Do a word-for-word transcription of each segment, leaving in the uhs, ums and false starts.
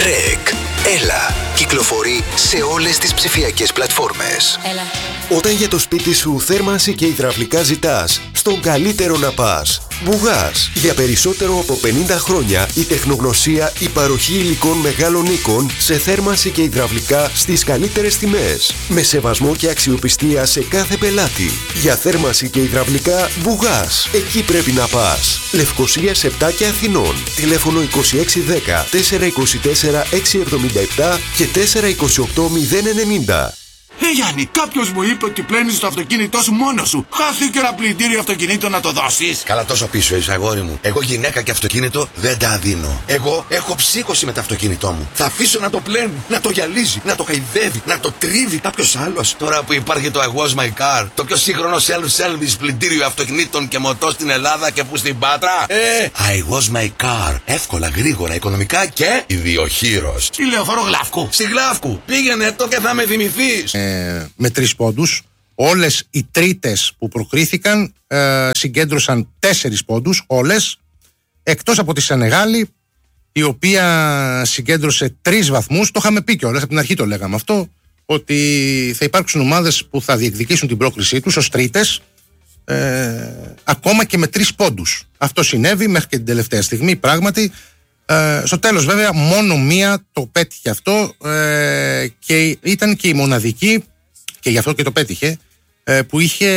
Ρεκ. Έλα. Κυκλοφορεί σε όλες τις ψηφιακές πλατφόρμες. Έλα. Όταν για το σπίτι σου θέρμανση και υδραυλικά ζητάς, στον καλύτερο να πας. Μπουγάς. Για περισσότερο από πενήντα χρόνια η τεχνογνωσία, η παροχή υλικών μεγάλων οίκων σε θέρμανση και υδραυλικά στις καλύτερες τιμές. Με σεβασμό και αξιοπιστία σε κάθε πελάτη. Για θέρμανση και υδραυλικά Μπουγάς. Εκεί πρέπει να πας. Λευκοσίας επτά και Αθηνών. Τηλέφωνο είκοσι έξι δέκα τέσσερα είκοσι τέσσερα έξι εβδομήντα επτά και τέσσερα είκοσι οκτώ μηδέν ενενήντα. Ε, Γιάννη, κάποιος μου είπε ότι πλένεις το αυτοκίνητό σου μόνος σου. Χάθηκε ένα πλυντήριο αυτοκινήτου να το δώσεις. Καλά, τόσο πίσω είσαι, αγόρι μου. Εγώ γυναίκα και αυτοκίνητο δεν τα δίνω. Εγώ έχω ψύχωση με το αυτοκίνητό μου. Θα αφήσω να το πλένει, να το γυαλίζει, να το χαϊδεύει, να το τρίβει κάποιος άλλος. Τώρα που υπάρχει το I Was My Car, το πιο σύγχρονο self-service πλυντήριο αυτοκινήτων και μοτό στην Ελλάδα και που στην Πάτρα. Ε, I Was My Car. Εύκολα, γρήγορα, οικονομικά και ιδιοχείρος. Στη Λεωφόρο Γλαύκου. Στη Γλαύκου. Πήγαινε το και θα με θυμηθείς. Ε, με τρεις πόντους. Όλες οι τρίτες που προκρίθηκαν ε, συγκέντρωσαν τέσσερις πόντους, όλες, εκτός από τη Σενεγάλη, η οποία συγκέντρωσε τρεις βαθμούς. Το είχαμε πει κιόλας, από την αρχή το λέγαμε αυτό, ότι θα υπάρξουν ομάδες που θα διεκδικήσουν την πρόκρισή τους ως τρίτες, ε, ακόμα και με τρεις πόντους. Αυτό συνέβη μέχρι και την τελευταία στιγμή, πράγματι. Ε, στο τέλος βέβαια μόνο μία το πέτυχε αυτό, ε, και ήταν και η μοναδική, και γι' αυτό και το πέτυχε, ε, που είχε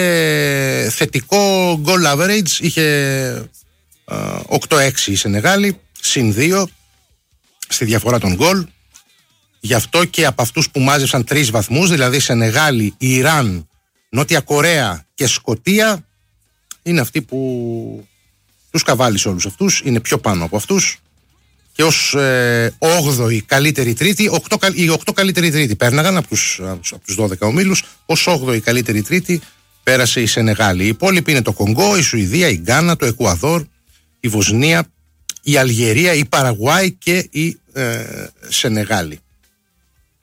θετικό goal average. Είχε ε, οκτώ έξι η Σενεγάλη, συν δύο στη διαφορά των γκολ. Γι' αυτό και από αυτούς που μάζεψαν τρεις βαθμούς, δηλαδή Σενεγάλη, Ιράν, Νότια Κορέα και Σκωτία, είναι αυτοί που τους καβάλισε όλους αυτούς, είναι πιο πάνω από αυτούς. Και ως ε, όγδοη καλύτερη τρίτη, οκτώ, οι οκτώ καλύτερη τρίτη πέρναγαν από τους, από τους δώδεκα ομίλους, ως όγδοη καλύτερη τρίτη πέρασε η Σενεγάλη. Οι υπόλοιποι είναι το Κονγκό, η Σουηδία, η Γκάνα, το Εκουαδόρ, η Βοσνία, η Αλγερία, η Παραγουάη και η ε, Σενεγάλη.